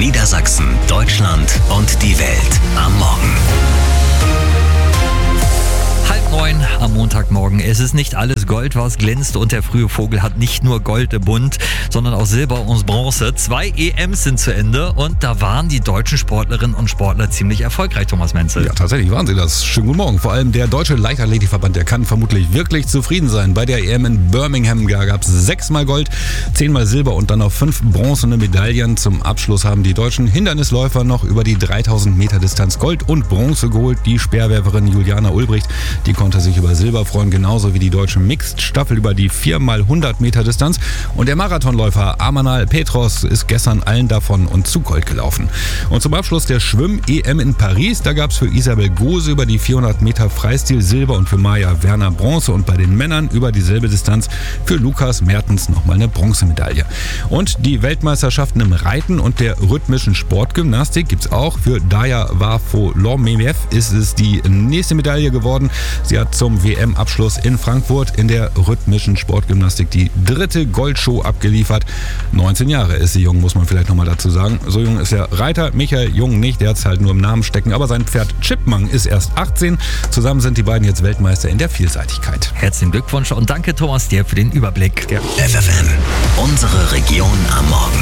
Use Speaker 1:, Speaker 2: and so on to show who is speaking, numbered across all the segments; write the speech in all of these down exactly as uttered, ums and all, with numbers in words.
Speaker 1: Niedersachsen, Deutschland und die Welt am Morgen.
Speaker 2: Halb neun am Montagmorgen. Es ist nicht alles Gold, was glänzt, und der frühe Vogel hat nicht nur Gold im Bund, sondern auch Silber und Bronze. Zwei E Ms sind zu Ende und da waren die deutschen Sportlerinnen und Sportler ziemlich erfolgreich, Thomas Menzel.
Speaker 3: Ja, tatsächlich waren sie das. Schönen guten Morgen. Vor allem der Deutsche Leichtathletikverband, der kann vermutlich wirklich zufrieden sein. Bei der E M in Birmingham gab es sechsmal Gold, zehnmal Silber und dann noch fünf bronzene Medaillen. Zum Abschluss haben die deutschen Hindernisläufer noch über die dreitausend Meter Distanz Gold und Bronze geholt. Die Speerwerferin Juliana Ulbricht, die konnte sich über Silber freuen, genauso wie die deutsche Mixed-Staffel über die vier mal hundert Meter Distanz. Und der Marathonläufer Amanal Petros ist gestern allen davon und zu Gold gelaufen. Und zum Abschluss der Schwimm-E M in Paris, da gab es für Isabel Gose über die vierhundert Meter Freistil Silber und für Maja Werner Bronze, und bei den Männern über dieselbe Distanz für Lukas Mertens nochmal eine Bronzemedaille. Und die Weltmeisterschaften im Reiten und der rhythmischen Sportgymnastik gibt es auch. Für Daya Varfolomeyev ist es die nächste Medaille geworden. Sie hat zum W M-Abschluss in Frankfurt in der rhythmischen Sportgymnastik die dritte Goldshow abgeliefert. neunzehn Jahre ist sie jung, muss man vielleicht nochmal dazu sagen. So jung ist der Reiter Michael Jung nicht, der hat es halt nur im Namen stecken. Aber sein Pferd Chipmunk ist erst achtzehn. Zusammen sind die beiden jetzt Weltmeister in der Vielseitigkeit.
Speaker 2: Herzlichen Glückwunsch und danke, Thomas, dir für den Überblick.
Speaker 3: Ja.
Speaker 1: F F M, unsere Region am Morgen.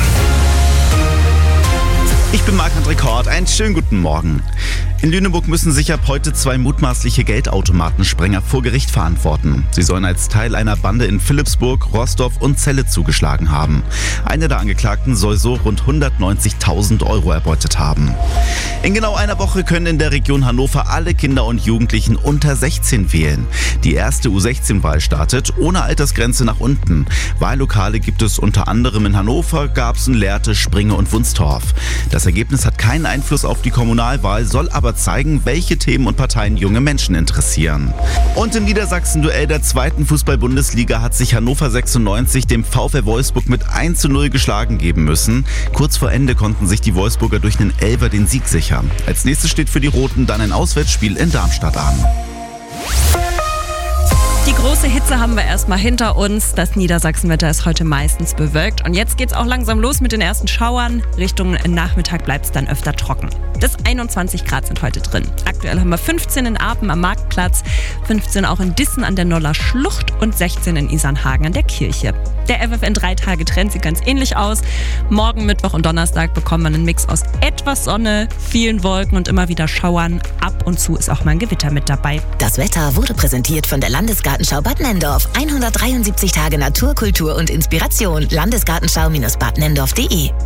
Speaker 4: Ich bin Marc-André Kort, einen schönen guten Morgen. In Lüneburg müssen sich ab heute zwei mutmaßliche Geldautomatensprenger vor Gericht verantworten. Sie sollen als Teil einer Bande in Philippsburg, Roßdorf und Celle zugeschlagen haben. Einer der Angeklagten soll so rund hundertneunzigtausend Euro erbeutet haben. In genau einer Woche können in der Region Hannover alle Kinder und Jugendlichen unter sechzehn wählen. Die erste U sechzehn Wahl startet ohne Altersgrenze nach unten. Wahllokale gibt es unter anderem in Hannover, Garbsen, Lehrte, Springe und Wunstorf. Das Ergebnis hat keinen Einfluss auf die Kommunalwahl, soll aber zeigen, welche Themen und Parteien junge Menschen interessieren. Und im Niedersachsen-Duell der zweiten Fußball-Bundesliga hat sich Hannover sechsundneunzig dem VfL Wolfsburg mit eins zu null geschlagen geben müssen. Kurz vor Ende konnten sich die Wolfsburger durch einen Elfer den Sieg sichern. Als nächstes steht für die Roten dann ein Auswärtsspiel in Darmstadt an.
Speaker 5: Die große Hitze haben wir erstmal hinter uns. Das Niedersachsenwetter ist heute meistens bewölkt. Und jetzt geht's auch langsam los mit den ersten Schauern. Richtung Nachmittag bleibt es dann öfter trocken. Bis einundzwanzig Grad sind heute drin. Aktuell haben wir fünfzehn in Apen am Marktplatz, fünfzehn auch in Dissen an der Noller Schlucht und sechzehn in Isernhagen an der Kirche. Der F F N drei Tage Trend sieht ganz ähnlich aus. Morgen, Mittwoch und Donnerstag bekommt man einen Mix aus etwas Sonne, vielen Wolken und immer wieder Schauern. Ab und zu ist auch mal ein Gewitter mit dabei.
Speaker 6: Das Wetter wurde präsentiert von der Landesgartenschau Bad Nenndorf. hundertdreiundsiebzig Tage Natur, Kultur und Inspiration. Landesgartenschau-bad nendorf punkt de.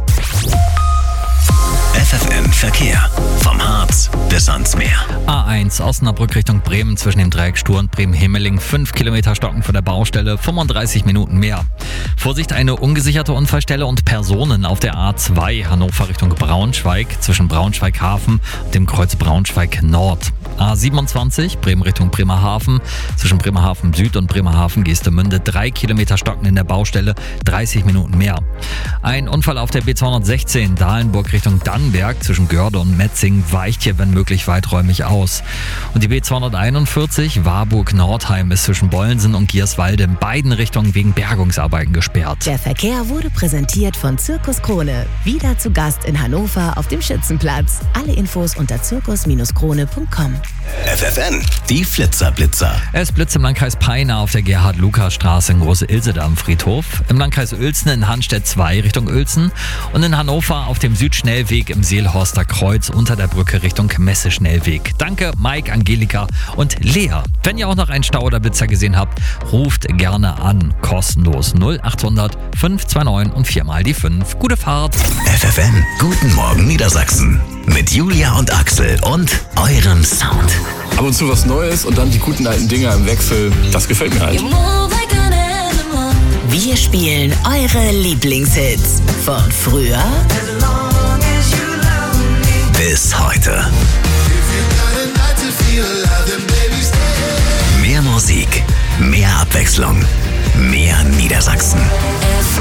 Speaker 1: F F M Verkehr. Vom Harz bis ans Meer.
Speaker 2: A eins Osnabrück Richtung Bremen zwischen dem Dreieck Stur und Bremen-Himmeling. fünf Kilometer Stocken von der Baustelle, fünfunddreißig Minuten mehr. Vorsicht, eine ungesicherte Unfallstelle und Personen auf der A zwei Hannover Richtung Braunschweig zwischen Braunschweig-Hafen und dem Kreuz Braunschweig Nord. A siebenundzwanzig Bremen Richtung Bremerhaven zwischen Bremerhaven Süd und Bremerhaven Geestemünde. drei Kilometer Stocken in der Baustelle, dreißig Minuten mehr. Ein Unfall auf der B zweihundertsechzehn Dahlenburg Richtung Dannenberg zwischen Görde und Metzing weicht hier, wenn möglich, weiträumig aus. Und die B zweihunderteinundvierzig Warburg-Nordheim ist zwischen Bollensen und Gierswalde in beiden Richtungen wegen Bergungsarbeiten gesperrt.
Speaker 6: Der Verkehr wurde präsentiert von Zirkus Krone. Wieder zu Gast in Hannover auf dem Schützenplatz. Alle Infos unter zirkus krone punkt com.
Speaker 1: F F N, die Flitzerblitzer.
Speaker 2: Es blitzt im Landkreis Peine auf der Gerhard-Lukas-Straße in Große-Ilsede am Friedhof, im Landkreis Uelzen in Hanstedt zwei Richtung Uelzen und in Hannover auf dem Südschnellweg im Seelhorster Kreuz unter der Brücke Richtung Messe-Schnellweg. Danke Mike, Angelika und Lea. Wenn ihr auch noch einen Stau oder Blitzer gesehen habt, ruft gerne an. Kostenlos null achthundert fünf zwei neun und viermal die fünf. Gute Fahrt.
Speaker 1: F F N, guten Morgen Niedersachsen. Mit Julia und Axel und eurem Sound.
Speaker 7: Ab und zu was Neues und dann die guten alten Dinger im Wechsel. Das gefällt mir halt.
Speaker 6: Wir spielen eure Lieblingshits von früher
Speaker 1: Bis heute. Mehr Musik, mehr Abwechslung, mehr Niedersachsen.